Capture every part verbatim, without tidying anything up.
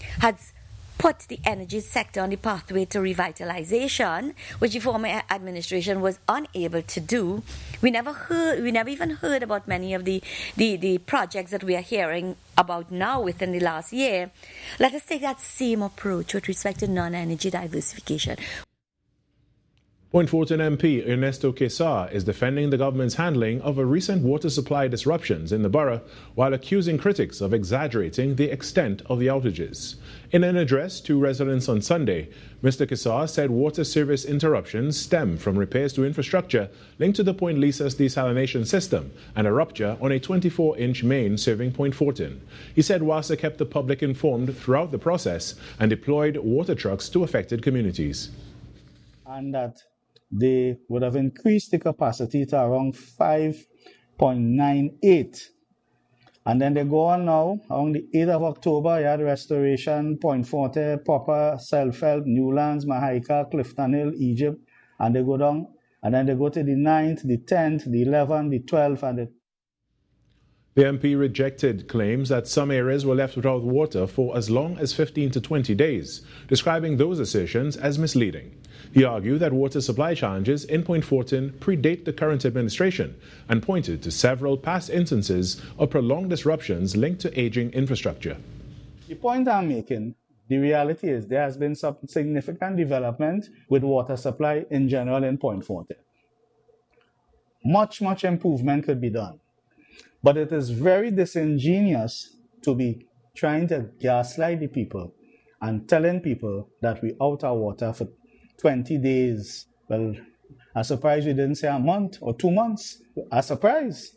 has put the energy sector on the pathway to revitalization, which the former administration was unable to do. We never heard, we never even heard about many of the, the, the projects that we are hearing about now within the last year. Let us take that same approach with respect to non-energy diversification. Point Fortin M P Ernesto Quesar is defending the government's handling of a recent water supply disruptions in the borough while accusing critics of exaggerating the extent of the outages. In an address to residents on Sunday, Mister Quesar said water service interruptions stem from repairs to infrastructure linked to the Point Lisa's desalination system and a rupture on a twenty-four inch main serving Point Fortin. He said WASA kept the public informed throughout the process and deployed water trucks to affected communities. And that they would have increased the capacity to around five point nine eight. And then they go on now, on the eighth of October, you had Restoration, Point Fortin, Popper, Selfeld, Newlands, Mahaika, Clifton Hill, Egypt, and they go down, and then they go to the ninth, the tenth, the eleventh, the twelfth, and the... The M P rejected claims that some areas were left without water for as long as fifteen to twenty days, describing those assertions as misleading. He argued that water supply challenges in Point Fortin predate the current administration and pointed to several past instances of prolonged disruptions linked to aging infrastructure. The point I'm making, the reality is there has been some significant development with water supply in general in Point Fortin. Much, much improvement could be done. But it is very disingenuous to be trying to gaslight the people and telling people that we out our water for twenty days. Well, I'm surprised we didn't say a month or two months. I'm surprised.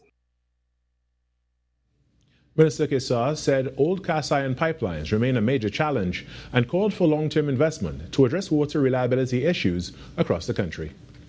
Minister Quesar said old cast iron pipelines remain a major challenge and called for long-term investment to address water reliability issues across the country.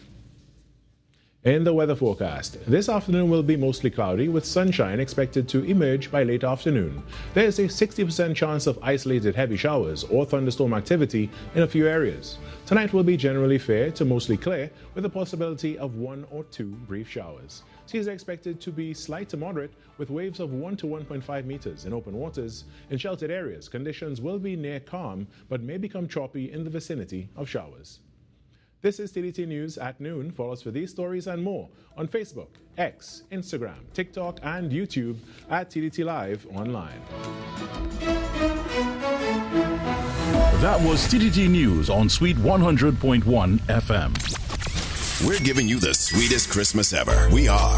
In the weather forecast, this afternoon will be mostly cloudy with sunshine expected to emerge by late afternoon. There is a sixty percent chance of isolated heavy showers or thunderstorm activity in a few areas. Tonight will be generally fair to mostly clear with a possibility of one or two brief showers. Seas are expected to be slight to moderate with waves of one to one point five meters in open waters. In sheltered areas, conditions will be near calm but may become choppy in the vicinity of showers. This is T D T News at noon. Follow us for these stories and more on Facebook, X, Instagram, TikTok, and YouTube at T D T Live Online. That was T D T News on Sweet one hundred point one F M. We're giving you the sweetest Christmas ever. We are